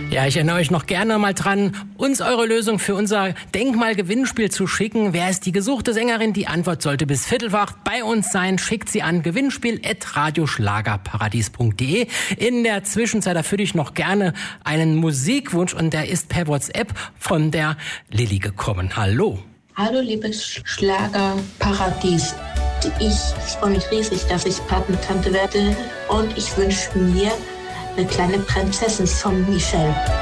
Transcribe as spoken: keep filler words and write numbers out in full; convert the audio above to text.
Ja, ich erinnere euch noch gerne mal dran, uns eure Lösung für unser Denkmal-Gewinnspiel zu schicken. Wer ist die gesuchte Sängerin? Die Antwort sollte bis Viertel vor acht bei uns sein. Schickt sie an gewinnspiel at radioschlagerparadies punkt de. In der Zwischenzeit erfülle ich noch gerne einen Musikwunsch und der ist per WhatsApp von der Lilly gekommen. Hallo. Hallo, liebes Schlagerparadies. Ich freue mich riesig, dass ich Patentante werde und ich wünsche mir eine kleine Prinzessin von Michelle.